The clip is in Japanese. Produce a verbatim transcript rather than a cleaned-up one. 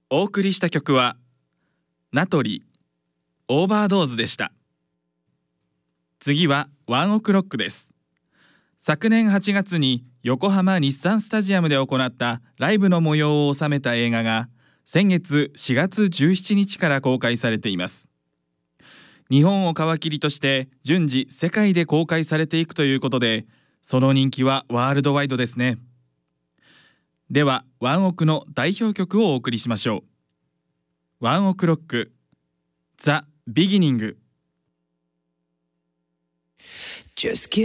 お送りした曲はナトリオーバードーズでした。次はワンオクロックです。昨年はちがつに横浜日産スタジアムで行ったライブの模様を収めた映画が先月しがつじゅうしちにちから公開されています。日本を皮切りとして順次世界で公開されていくということで、その人気はワールドワイドですね。ではワンオクの代表曲をお送りしましょう。ワンオクロックザ・ビギニング。 Just